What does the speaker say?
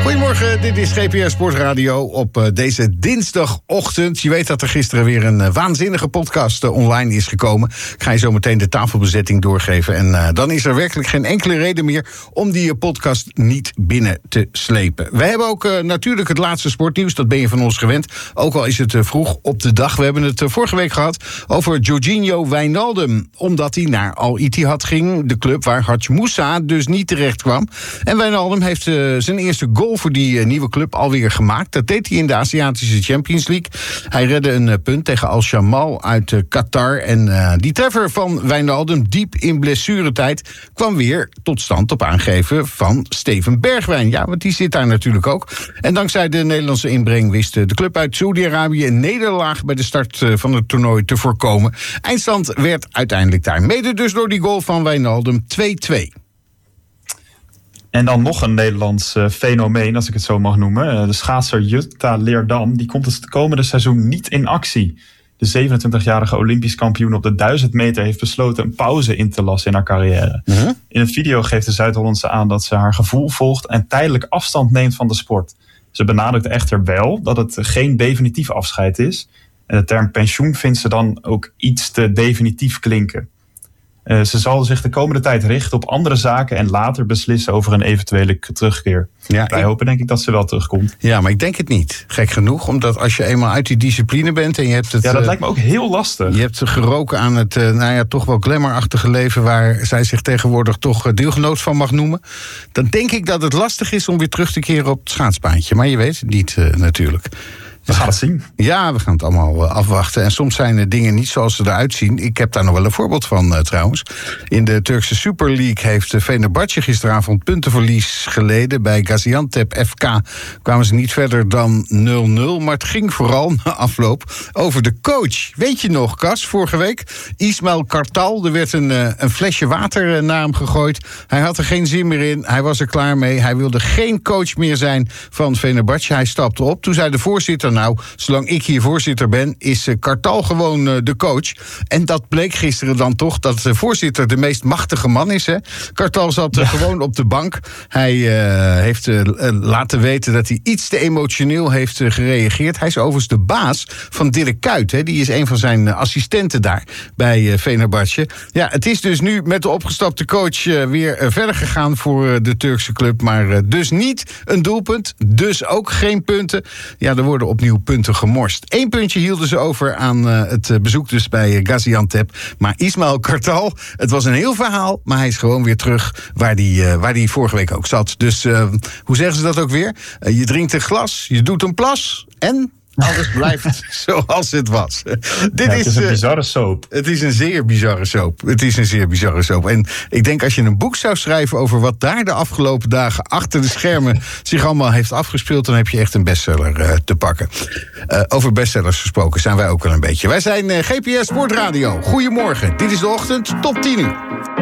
Goedemorgen, dit is GPS Sportradio op deze dinsdagochtend. Je weet dat er gisteren weer een waanzinnige podcast online is gekomen. Ik ga je zo meteen de tafelbezetting doorgeven. En dan is er werkelijk geen enkele reden meer om die podcast niet binnen te slepen. We hebben ook natuurlijk het laatste sportnieuws, dat ben je van ons gewend. Ook al is het vroeg op de dag. We hebben het vorige week gehad over Georginio Wijnaldum. Omdat hij naar Al Ittihad ging, de club waar Hadj Moussa dus niet terecht kwam. En Wijnaldum heeft zijn eerste goal voor die nieuwe club alweer gemaakt. Dat deed hij in de Aziatische Champions League. Hij redde een punt tegen Al Shamal uit Qatar. En die treffer van Wijnaldum, diep in blessuretijd, kwam weer tot stand op aangeven van Steven Bergwijn. Ja, want die zit daar natuurlijk ook. En dankzij de Nederlandse inbreng wist de club uit Saoedi-Arabië een nederlaag bij de start van het toernooi te voorkomen. Eindstand werd uiteindelijk daar mede dus door die goal van Wijnaldum 2-2. En dan nog een Nederlands fenomeen, als ik het zo mag noemen. De schaatser Jutta Leerdam, die komt het komende seizoen niet in actie. De 27-jarige Olympisch kampioen op de 1000 meter heeft besloten een pauze in te lassen in haar carrière. Uh-huh. In het video geeft de Zuid-Hollandse aan dat ze haar gevoel volgt en tijdelijk afstand neemt van de sport. Ze benadrukt echter wel dat het geen definitief afscheid is. En de term pensioen vindt ze dan ook iets te definitief klinken. Ze zal zich de komende tijd richten op andere zaken en later beslissen over een eventuele terugkeer. Ja, wij hopen denk ik dat ze wel terugkomt. Ja, maar ik denk het niet. Gek genoeg, omdat als je eenmaal uit die discipline bent en je hebt het... Ja, dat lijkt me ook heel lastig. Je hebt geroken aan het toch wel glamourachtige leven waar zij zich tegenwoordig toch deelgenoot van mag noemen. Dan denk ik dat het lastig is om weer terug te keren op het schaatsbaantje. Maar je weet het niet natuurlijk. We gaan het zien. Ja, we gaan het allemaal afwachten. En soms zijn de dingen niet zoals ze eruit zien. Ik heb daar nog wel een voorbeeld van trouwens. In de Turkse Super League heeft Fenerbahçe gisteravond puntenverlies geleden. Bij Gaziantep FK kwamen ze niet verder dan 0-0. Maar het ging vooral na afloop over de coach. Weet je nog, Cas, vorige week? Ismail Kartal, er werd een flesje water naar hem gegooid. Hij had er geen zin meer in. Hij was er klaar mee. Hij wilde geen coach meer zijn van Fenerbahçe. Hij stapte op. Toen zei de voorzitter: nou, zolang ik hier voorzitter ben, is Kartal gewoon de coach. En dat bleek gisteren dan toch, dat de voorzitter de meest machtige man is. Hè? Kartal zat gewoon op de bank. Hij heeft laten weten dat hij iets te emotioneel heeft gereageerd. Hij is overigens de baas van Dirk Kuyt. Hè? Die is een van zijn assistenten daar bij Fenerbahçe. Ja, het is dus nu met de opgestapte coach weer verder gegaan voor de Turkse club. Maar dus niet een doelpunt, dus ook geen punten. Ja, er worden opnieuw punten gemorst. 1 puntje hielden ze over aan het bezoek dus bij Gaziantep. Maar Ismail Kartal, het was een heel verhaal, maar hij is gewoon weer terug waar die vorige week ook zat. Dus hoe zeggen ze dat ook weer? Je drinkt een glas, je doet een plas en alles blijft zoals het was. Het is een bizarre soap. Het is een zeer bizarre soap. En ik denk als je een boek zou schrijven over wat daar de afgelopen dagen achter de schermen zich allemaal heeft afgespeeld, dan heb je echt een bestseller te pakken. Over bestsellers gesproken zijn wij ook wel een beetje. Wij zijn GPS Sportradio. Goedemorgen. Dit is de ochtend, top 10 uur.